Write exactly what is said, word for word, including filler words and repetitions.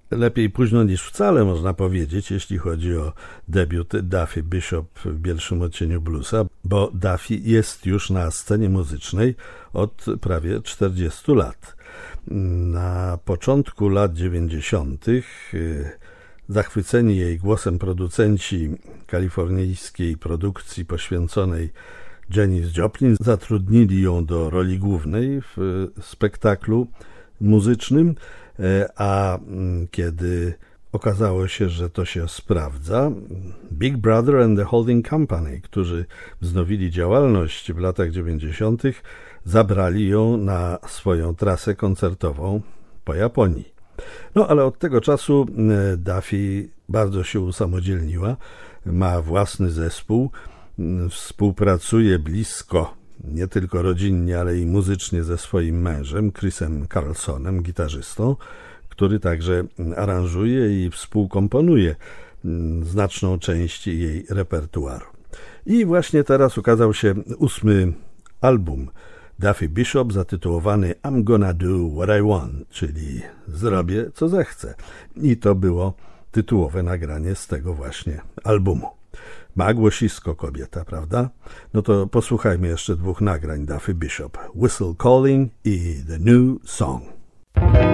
Lepiej późno niż wcale, można powiedzieć, jeśli chodzi o debiut Duffy Bishop w Bielszym odcieniu bluesa, bo Duffy jest już na scenie muzycznej od prawie czterdziestu lat. Na początku lat dziewięćdziesiątych zachwyceni jej głosem producenci kalifornijskiej produkcji poświęconej Janis Joplin zatrudnili ją do roli głównej w spektaklu muzycznym, a kiedy okazało się, że to się sprawdza, Big Brother and the Holding Company, którzy wznowili działalność w latach dziewięćdziesiątych, zabrali ją na swoją trasę koncertową po Japonii. No ale od tego czasu Duffy bardzo się usamodzielniła, ma własny zespół, współpracuje blisko, nie tylko rodzinnie, ale i muzycznie ze swoim mężem, Chrisem Carlsonem, gitarzystą, który także aranżuje i współkomponuje znaczną część jej repertuaru. I właśnie teraz ukazał się ósmy album Duffy Bishop zatytułowany I'm Gonna Do What I Want, czyli Zrobię co zechcę. I to było tytułowe nagranie z tego właśnie albumu. Ma głosisko kobieta, prawda? No to posłuchajmy jeszcze dwóch nagrań Duffy Bishop. Whistle Calling i The New Song.